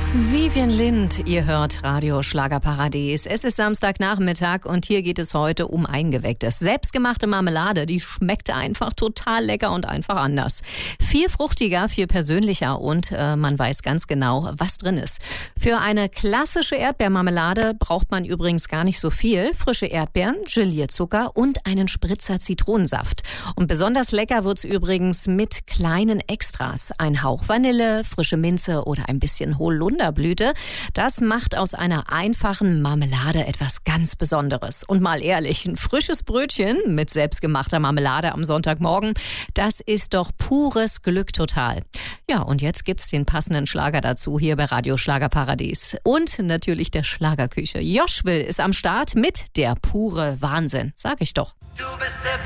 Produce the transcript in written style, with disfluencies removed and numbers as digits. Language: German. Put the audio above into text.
Vivian Lind, ihr hört Radio Schlagerparadies. Es ist Samstagnachmittag und hier geht es heute um eingewecktes. Selbstgemachte Marmelade, die schmeckt einfach total lecker und einfach anders. Viel fruchtiger, viel persönlicher und man weiß ganz genau, was drin ist. Für eine klassische Erdbeermarmelade braucht man übrigens gar nicht so viel. Frische Erdbeeren, Gelierzucker und einen Spritzer Zitronensaft. Und besonders lecker wird's übrigens mit kleinen Extras. Ein Hauch Vanille, frische Minze oder ein bisschen Holunderblüte. Das macht aus einer einfachen Marmelade etwas ganz Besonderes. Und mal ehrlich, ein frisches Brötchen mit selbstgemachter Marmelade am Sonntagmorgen, das ist doch pures Glück total. Ja, und jetzt gibt's den passenden Schlager dazu hier bei Radio Schlagerparadies. Und natürlich der Schlagerküche. Joschwil ist am Start mit der pure Wahnsinn, sag ich doch. Du bist der